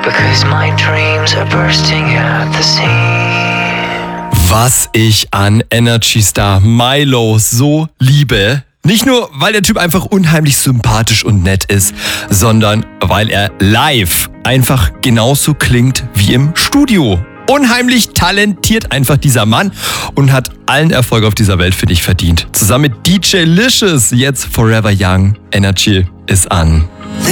because my dreams are bursting at the seams. Was ich an Energy Star Milo so liebe. Nicht nur, weil der Typ einfach unheimlich sympathisch und nett ist, sondern weil er live einfach genauso klingt wie im Studio. Unheimlich talentiert einfach dieser Mann und hat allen Erfolg auf dieser Welt, finde ich, verdient. Zusammen mit DJ Licious, jetzt Forever Young. Energy ist an.